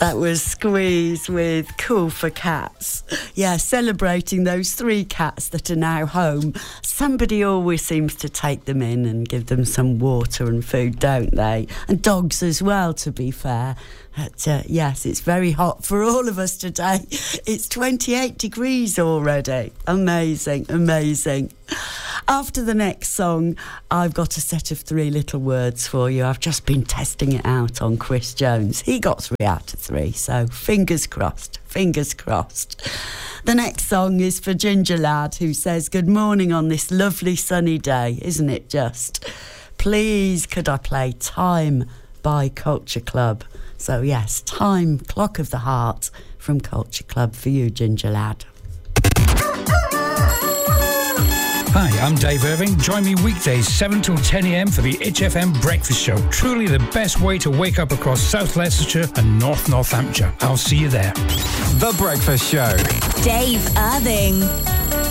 That was Squeeze with Cool for Cats. Yeah, celebrating those 3 cats that are now home. Somebody always seems to take them in and give them some water and food, don't they? And dogs as well, to be fair. But, yes, it's very hot for all of us today. It's 28 degrees already. Amazing, amazing. After the next song, I've got a set of 3 little words for you. I've just been testing it out on Chris Jones. He got 3 out of 3, so fingers crossed, fingers crossed. The next song is for Ginger Lad, who says, good morning on this lovely sunny day, isn't it just? Please, could I play Time by Culture Club? So yes, Time, Clock of the Heart from Culture Club for you, Ginger Lad. Hi, I'm Dave Irving. Join me weekdays 7 till 10 a.m. for the HFM Breakfast Show. Truly the best way to wake up across South Leicestershire and North Northamptonshire. I'll see you there. The Breakfast Show. Dave Irving.